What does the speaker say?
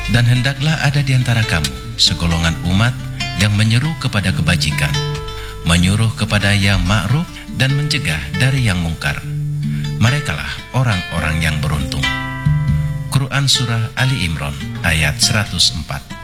Dan hendaklah ada di antara kamu segolongan umat yang menyeru kepada kebajikan, menyuruh kepada yang ma'ruf dan mencegah dari yang mungkar. Merekalah orang-orang yang beruntung. Quran Surah Ali Imran ayat 104.